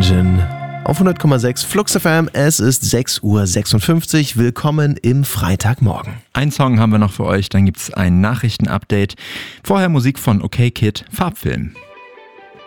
Engine auf 100,6 Flux FM. Es ist 6:56 Uhr. Willkommen im Freitagmorgen. Einen Song haben wir noch für euch, dann gibt's ein Nachrichtenupdate. Vorher Musik von OK Kid, Farbfilm.